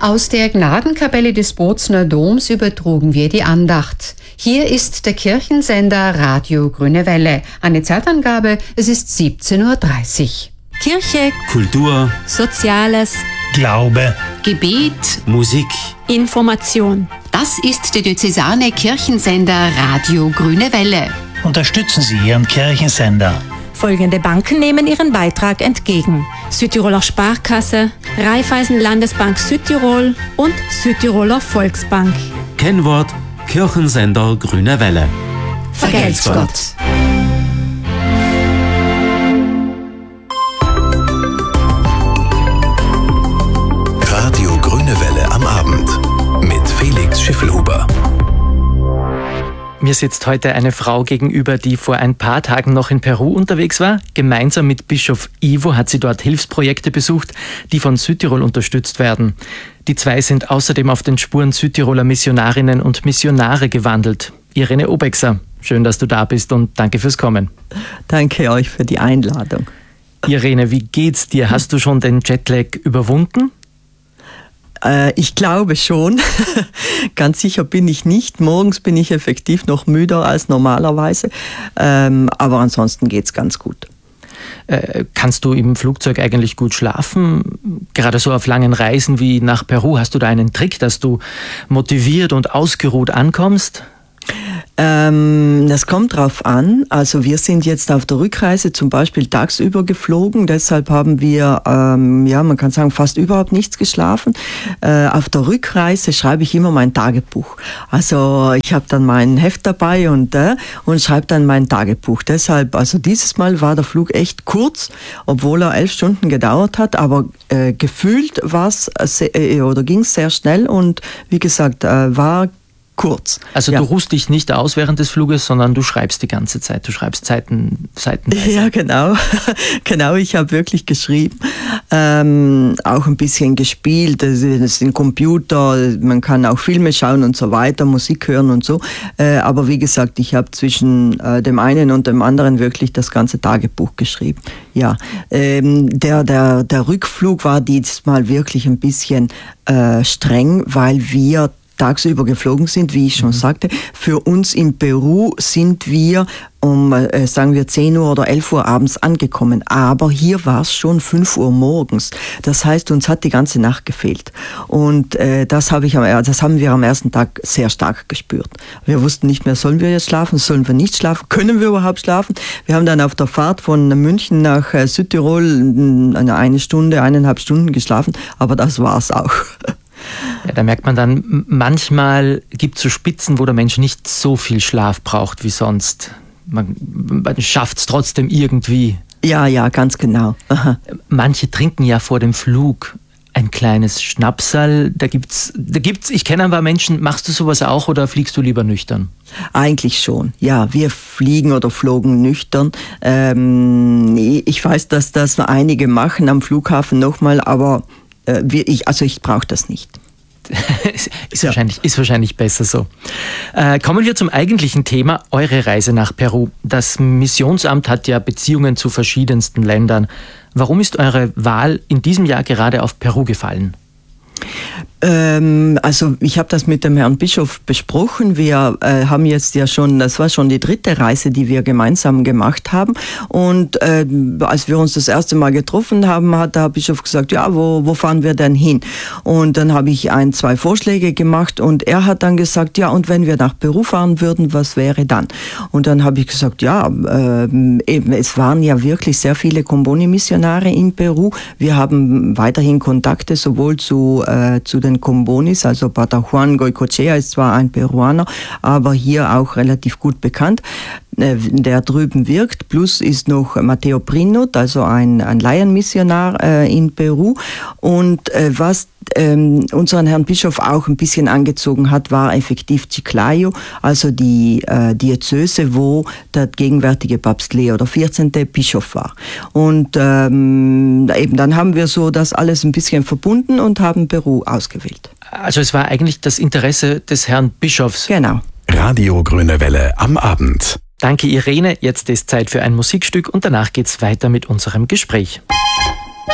Aus der Gnadenkapelle des Bozner Doms übertrugen wir die Andacht. Hier ist der Kirchensender Radio Grüne Welle. Eine Zeitangabe, es ist 17:30 Uhr. Kirche, Kultur, Soziales, Glaube, Gebet, Musik, Information. Das ist der diözesane Kirchensender Radio Grüne Welle. unterstützen Sie Ihren Kirchensender. Folgende Banken nehmen ihren Beitrag entgegen: Südtiroler Sparkasse, Raiffeisen Landesbank Südtirol und Südtiroler Volksbank. Kennwort Kirchensender Grüne Welle. Vergelt's Gott. Radio Grüne Welle am Abend mit Felix Schiffelhuber. Mir sitzt heute eine Frau gegenüber, die vor ein paar Tagen noch in Peru unterwegs war. Gemeinsam mit Bischof Ivo hat sie dort Hilfsprojekte besucht, die von Südtirol unterstützt werden. Die zwei sind außerdem auf den Spuren Südtiroler Missionarinnen und Missionare gewandelt. Irene Obexer, schön, dass du da bist und danke fürs Kommen. Danke euch für die Einladung. Irene, wie geht's dir? Hast du schon den Jetlag überwunden? Ich glaube schon. Ganz sicher bin ich nicht. Morgens bin ich effektiv noch müder als normalerweise. Aber ansonsten geht's ganz gut. Kannst du im Flugzeug eigentlich gut schlafen? Gerade so auf langen Reisen wie nach Peru, hast du da einen Trick, dass du motiviert und ausgeruht ankommst? Das kommt drauf an. Also wir sind jetzt auf der Rückreise zum Beispiel tagsüber geflogen. Deshalb haben wir, man kann sagen, fast überhaupt nichts geschlafen. Auf der Rückreise schreibe ich immer mein Tagebuch. Also ich habe dann mein Heft dabei und schreibe dann mein Tagebuch. Deshalb, also dieses Mal war der Flug echt kurz, obwohl er 11 Stunden gedauert hat. Aber gefühlt ging es sehr schnell und wie gesagt, war kurz. Also du ruhst dich nicht aus während des Fluges, sondern du schreibst die ganze Zeit. Du schreibst seitenweise. Ja, genau. Genau, ich habe wirklich geschrieben. Auch ein bisschen gespielt. Das ist ein Computer, man kann auch Filme schauen und so weiter, Musik hören und so. Aber wie gesagt, ich habe zwischen dem einen und dem anderen wirklich das ganze Tagebuch geschrieben. Ja, der Rückflug war diesmal wirklich ein bisschen streng, weil wir tagsüber geflogen sind, wie ich schon sagte. Für uns in Peru sind wir sagen wir 10 Uhr oder 11 Uhr abends angekommen. Aber hier war es schon 5 Uhr morgens. Das heißt, uns hat die ganze Nacht gefehlt. Und das haben wir am ersten Tag sehr stark gespürt. Wir wussten nicht mehr, sollen wir jetzt schlafen, sollen wir nicht schlafen, können wir überhaupt schlafen? Wir haben dann auf der Fahrt von München nach Südtirol 1,5 Stunden geschlafen, aber das war's auch. Ja, da merkt man dann, manchmal gibt es so Spitzen, wo der Mensch nicht so viel Schlaf braucht wie sonst. Man schafft es trotzdem irgendwie. Ja, ganz genau. Aha. Manche trinken ja vor dem Flug ein kleines Schnapsal. Da gibt's, ich kenne ein paar Menschen, machst du sowas auch oder fliegst du lieber nüchtern? Eigentlich schon, ja. Wir fliegen oder flogen nüchtern. Ich weiß, dass das einige machen am Flughafen nochmal, aber ich brauche das nicht. Ist wahrscheinlich besser so. Kommen wir zum eigentlichen Thema, eure Reise nach Peru. Das Missionsamt hat ja Beziehungen zu verschiedensten Ländern. Warum ist eure Wahl in diesem Jahr gerade auf Peru gefallen? Also ich habe das mit dem Herrn Bischof besprochen. Wir haben jetzt ja schon, das war schon die 3. Reise, die wir gemeinsam gemacht haben. Und als wir uns das erste Mal getroffen haben, hat der Herr Bischof gesagt, ja, wo fahren wir denn hin? Und dann habe ich 2 Vorschläge gemacht und er hat dann gesagt, ja, und wenn wir nach Peru fahren würden, was wäre dann? Und dann habe ich gesagt, ja, es waren ja wirklich sehr viele Comboni-Missionare in Peru. Wir haben weiterhin Kontakte sowohl zu den Combonis, also Pater Juan Goicoechea ist zwar ein Peruaner, aber hier auch relativ gut bekannt, der drüben wirkt. Plus ist noch Matteo Prinot, also ein Laienmissionar in Peru. Und was unseren Herrn Bischof auch ein bisschen angezogen hat, war effektiv Chiclayo, also die Diözese, wo der gegenwärtige Papst Leo XIV. Bischof war. Und eben dann haben wir so das alles ein bisschen verbunden und haben Peru ausgewählt. Also es war eigentlich das Interesse des Herrn Bischofs. Genau. Radio Grüne Welle am Abend. Danke Irene, jetzt ist Zeit für ein Musikstück und danach geht's weiter mit unserem Gespräch.